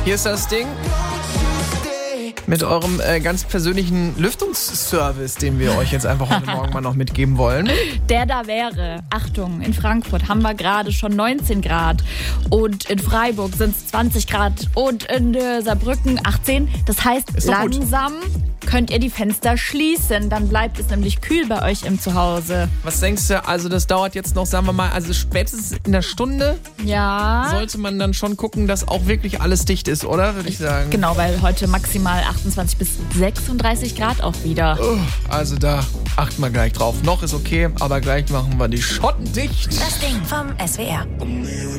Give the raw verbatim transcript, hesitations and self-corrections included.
Hier ist das Ding mit eurem äh, ganz persönlichen Lüftungsservice, den wir euch jetzt einfach heute Morgen mal noch mitgeben wollen. Der da wäre, Achtung, in Frankfurt haben wir gerade schon neunzehn Grad und in Freiburg sind es zwanzig Grad und in äh, Saarbrücken achtzehn. Das heißt, langsam könnt ihr die Fenster schließen, dann bleibt es nämlich kühl bei euch im Zuhause. Was denkst du, also das dauert jetzt noch, sagen wir mal, also spätestens in einer Stunde Ja. sollte man dann schon gucken, dass auch wirklich alles dicht ist, oder? Würde ich sagen. Genau, weil heute maximal achtundzwanzig bis sechsunddreißig Grad auch wieder. Also da achten wir gleich drauf. Noch ist okay, aber gleich machen wir die Schotten dicht. Das Ding vom S W R.